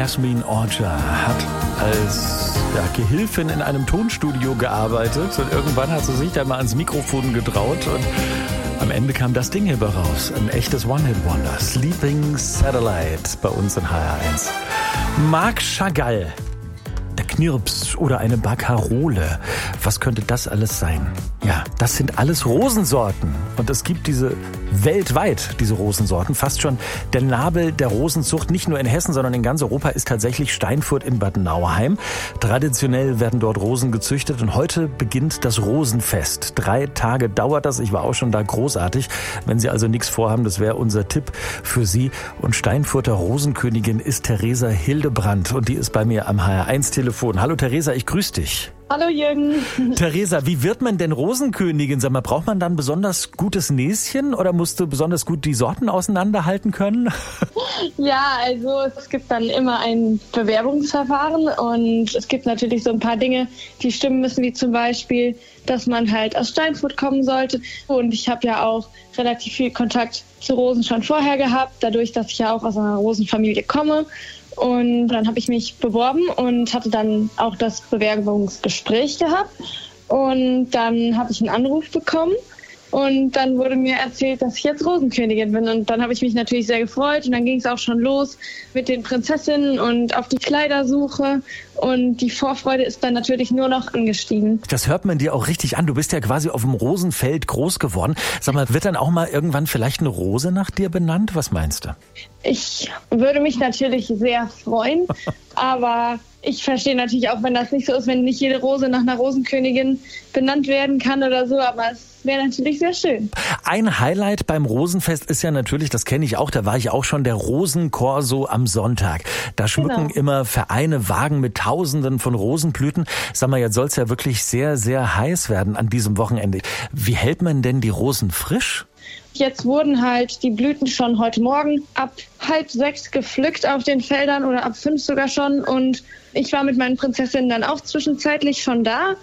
Yasmin Orca hat als Gehilfin in einem Tonstudio gearbeitet und irgendwann hat sie sich da mal ans Mikrofon getraut und am Ende kam das Ding hier raus. Ein echtes One-Hit-Wonder. Sleeping Satellite bei uns in HR1. Marc Chagall. Der Knirps oder eine Barkarole. Was könnte das alles sein? Ja, das sind alles Rosensorten. Und es gibt diese weltweit, diese Rosensorten. Fast schon der Nabel der Rosenzucht, nicht nur in Hessen, sondern in ganz Europa, ist tatsächlich Steinfurt in Bad Nauheim. Traditionell werden dort Rosen gezüchtet und heute beginnt das Rosenfest. 3 Tage dauert das. Ich war auch schon da, großartig. Wenn Sie also nichts vorhaben, das wäre unser Tipp für Sie. Und Steinfurter Rosenkönigin ist Theresa Hildebrandt und die ist bei mir am HR1-Telefon. Hallo Theresa, ich grüße dich. Hallo Jürgen. Theresa, wie wird man denn Rosenkönigin? Sag mal, braucht man dann besonders gutes Näschen oder musst du besonders gut die Sorten auseinanderhalten können? Ja, also es gibt dann immer ein Bewerbungsverfahren und es gibt natürlich so ein paar Dinge, die stimmen müssen, wie zum Beispiel, dass man halt aus Steinfurt kommen sollte. Und ich habe ja auch relativ viel Kontakt zu Rosen schon vorher gehabt, dadurch, dass ich ja auch aus einer Rosenfamilie komme. Und dann habe ich mich beworben und hatte dann auch das Bewerbungsgespräch gehabt. Und dann habe ich einen Anruf bekommen und dann wurde mir erzählt, dass ich jetzt Rosenkönigin bin. Und dann habe ich mich natürlich sehr gefreut und dann ging es auch schon los mit den Prinzessinnen und auf die Kleidersuche. Und die Vorfreude ist dann natürlich nur noch angestiegen. Das hört man dir auch richtig an. Du bist ja quasi auf dem Rosenfeld groß geworden. Sag mal, wird dann auch mal irgendwann vielleicht eine Rose nach dir benannt? Was meinst du? Ich würde mich natürlich sehr freuen, aber ich verstehe natürlich auch, wenn das nicht so ist, wenn nicht jede Rose nach einer Rosenkönigin benannt werden kann oder so, aber es wäre natürlich sehr schön. Ein Highlight beim Rosenfest ist ja natürlich, das kenne ich auch, da war ich auch schon, der Rosenkorso am Sonntag. Da schmücken immer Vereine Wagen mit Tausenden von Rosenblüten. Sag mal, jetzt soll es ja wirklich sehr, sehr heiß werden an diesem Wochenende. Wie hält man denn die Rosen frisch? Jetzt wurden halt die Blüten schon heute Morgen ab 5:30 gepflückt auf den Feldern oder ab 5 sogar schon. Und ich war mit meinen Prinzessinnen dann auch zwischenzeitlich schon da.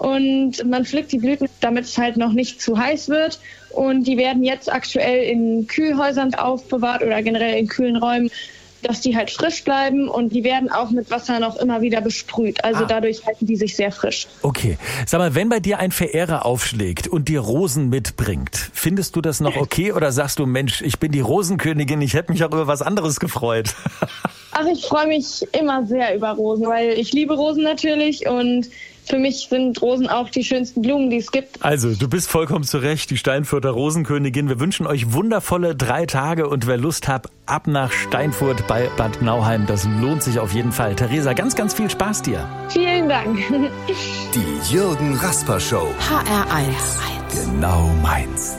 Und man pflückt die Blüten, damit es halt noch nicht zu heiß wird. Und die werden jetzt aktuell in Kühlhäusern aufbewahrt oder generell in kühlen Räumen, dass die halt frisch bleiben und die werden auch mit Wasser noch immer wieder besprüht. Also dadurch halten die sich sehr frisch. Okay. Sag mal, wenn bei dir ein Verehrer aufschlägt und dir Rosen mitbringt, findest du das noch okay oder sagst du, Mensch, ich bin die Rosenkönigin, ich hätte mich auch über was anderes gefreut? Ach, ich freue mich immer sehr über Rosen, weil ich liebe Rosen natürlich und für mich sind Rosen auch die schönsten Blumen, die es gibt. Also, du bist vollkommen zu Recht, die Steinfurter Rosenkönigin. Wir wünschen euch wundervolle 3 Tage und wer Lust hat, ab nach Steinfurt bei Bad Nauheim. Das lohnt sich auf jeden Fall. Theresa, ganz, ganz viel Spaß dir. Vielen Dank. Die Jürgen Rasper Show. HR1. Genau meins.